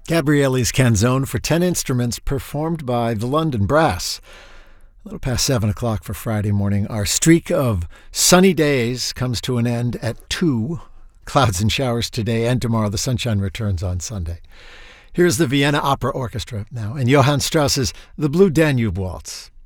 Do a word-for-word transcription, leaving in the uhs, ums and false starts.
Gabriele's Canzone for ten instruments performed by the London Brass. A little past seven o'clock for Friday morning. Our streak of sunny days comes to an end at two. Clouds and showers today and tomorrow. The sunshine returns on Sunday. Here's the Vienna Opera Orchestra now, and Johann Strauss's The Blue Danube Waltz.